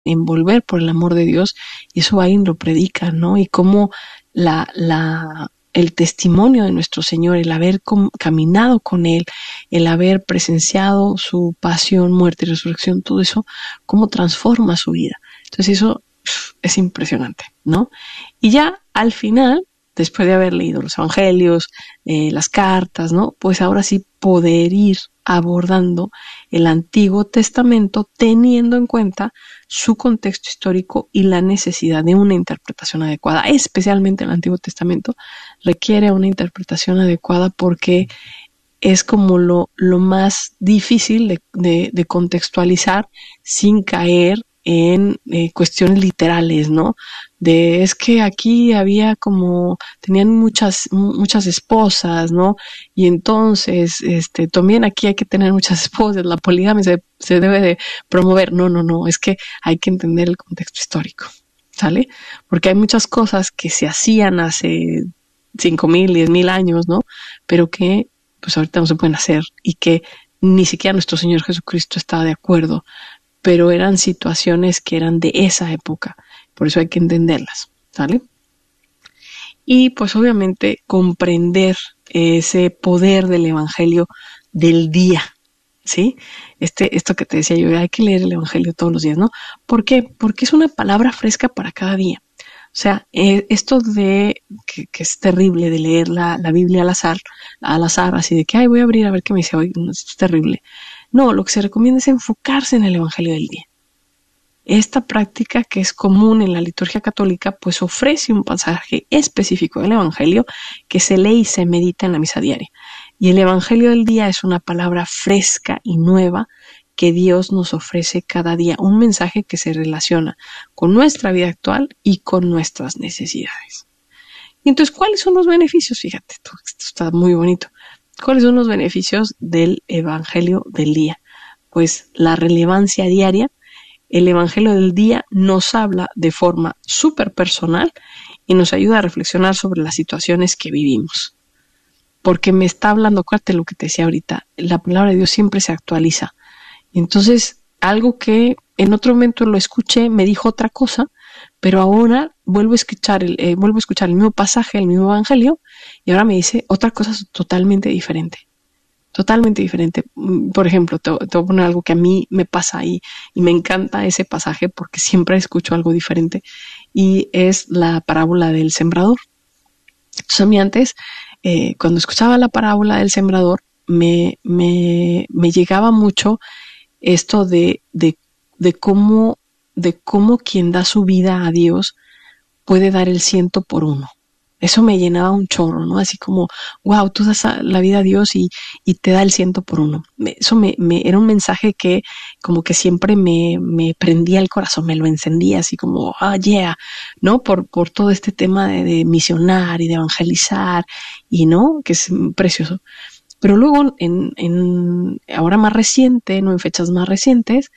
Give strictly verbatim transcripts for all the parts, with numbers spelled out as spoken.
envolver por el amor de Dios, y eso alguien lo predica, ¿no? Y cómo la, la, el testimonio de nuestro Señor, el haber com- caminado con Él, el haber presenciado su pasión, muerte y resurrección, todo eso, cómo transforma su vida. Entonces eso pff, es impresionante, ¿no? Y ya al final, después de haber leído los evangelios, eh, las cartas, ¿no? Pues ahora sí poder ir abordando el Antiguo Testamento teniendo en cuenta su contexto histórico y la necesidad de una interpretación adecuada. Especialmente el Antiguo Testamento requiere una interpretación adecuada porque es como lo, lo más difícil de, de, de contextualizar sin caer en eh, cuestiones literales, ¿no? De es que aquí había como, tenían muchas, muchas esposas, ¿no? Y entonces, este, también aquí hay que tener muchas esposas, la poligamia se, se debe de promover. No, no, no, es que hay que entender el contexto histórico, ¿sale? Porque hay muchas cosas que se hacían hace cinco mil, diez mil años, ¿no? Pero que, pues ahorita no se pueden hacer y que ni siquiera nuestro Señor Jesucristo estaba de acuerdo, pero eran situaciones que eran de esa época, por eso hay que entenderlas, ¿sale? Y pues obviamente comprender ese poder del Evangelio del día, ¿sí? Este, esto que te decía yo, hay que leer el Evangelio todos los días, ¿no? ¿Por qué? Porque es una palabra fresca para cada día. O sea, eh, esto de que, que es terrible de leer la, la Biblia al azar, al azar, así de que, ay, voy a abrir a ver qué me dice hoy, no, esto es terrible. No, lo que se recomienda es enfocarse en el Evangelio del día. Esta práctica, que es común en la liturgia católica, pues ofrece un pasaje específico del Evangelio que se lee y se medita en la misa diaria. Y el Evangelio del día es una palabra fresca y nueva que Dios nos ofrece cada día, un mensaje que se relaciona con nuestra vida actual y con nuestras necesidades. Y entonces, ¿cuáles son los beneficios? Fíjate, esto está muy bonito. ¿Cuáles son los beneficios del Evangelio del día? Pues la relevancia diaria. El Evangelio del día nos habla de forma súper personal y nos ayuda a reflexionar sobre las situaciones que vivimos. Porque me está hablando, acuérdate lo que te decía ahorita, la palabra de Dios siempre se actualiza. Entonces, algo que en otro momento lo escuché, me dijo otra cosa, pero ahora vuelvo a escuchar el, eh, vuelvo a escuchar el mismo pasaje, el mismo Evangelio, y ahora me dice otra cosa totalmente diferente. Totalmente diferente. Por ejemplo, te, te voy a poner algo que a mí me pasa y, y me encanta ese pasaje porque siempre escucho algo diferente, y es la parábola del sembrador. Entonces, a mí antes, eh, cuando escuchaba la parábola del sembrador, me, me, me llegaba mucho esto de, de, de cómo, de cómo quien da su vida a Dios puede dar el ciento por uno. Eso me llenaba un chorro, ¿no? Así como, wow, tú das la vida a Dios y, y te da el ciento por uno. Eso me, me era un mensaje que como que siempre me, me prendía el corazón, me lo encendía, así como, ah, yeah, ¿no? Por, por todo este tema de, de misionar y de evangelizar, y no, que es precioso. Pero luego, en, en ahora más reciente, no en fechas más recientes,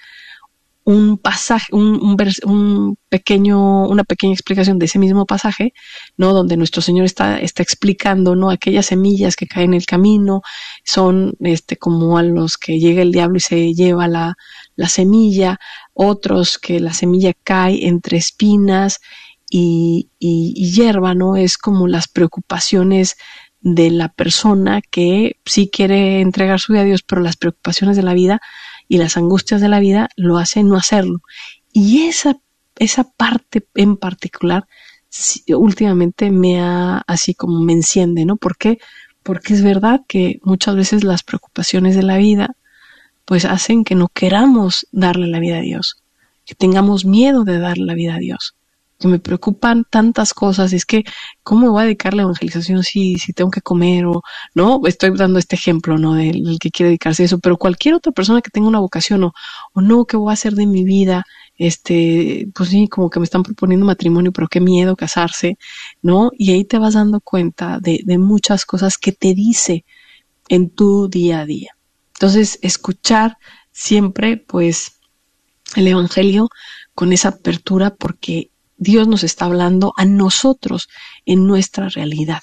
un pasaje, un, un, vers, un pequeño, una pequeña explicación de ese mismo pasaje, ¿no? Donde nuestro Señor está, está explicando, ¿no? Aquellas semillas que caen en el camino son, este, como a los que llega el diablo y se lleva la, la semilla, otros que la semilla cae entre espinas y, y, y hierba, ¿no? Es como las preocupaciones de la persona que sí quiere entregar su vida a Dios, pero las preocupaciones de la vida y las angustias de la vida lo hacen no hacerlo. Y esa, esa parte en particular últimamente me ha, así como me enciende, ¿no? ¿Por qué? Porque es verdad que muchas veces las preocupaciones de la vida pues hacen que no queramos darle la vida a Dios, que tengamos miedo de darle la vida a Dios, que me preocupan tantas cosas. Es que, ¿cómo me voy a dedicar a la evangelización si, si tengo que comer? O, no, estoy dando este ejemplo, ¿no? Del, del que quiere dedicarse a eso, pero cualquier otra persona que tenga una vocación, o, o no, ¿qué voy a hacer de mi vida? Este, pues sí, como que me están proponiendo matrimonio, pero qué miedo casarse, ¿no? Y ahí te vas dando cuenta de, de muchas cosas que te dice en tu día a día. Entonces, escuchar siempre, pues, el evangelio con esa apertura, porque Dios nos está hablando a nosotros en nuestra realidad.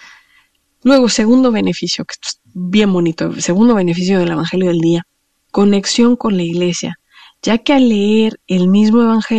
Luego, segundo beneficio, que esto es bien bonito, segundo beneficio del Evangelio del día, conexión con la iglesia. ya que al leer el mismo evangelio